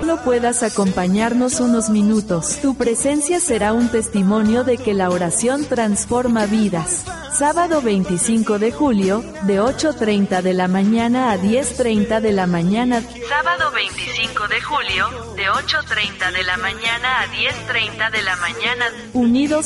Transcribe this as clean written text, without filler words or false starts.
solo puedas acompañarnos unos minutos. Tu presencia será un testimonio de que la oración transforma vidas. Sábado 25 de julio, de 8:30 de la mañana a 10:30 de la mañana. Sábado 25 de julio, de 8:30 de la mañana a 10:30 de la mañana. Unidos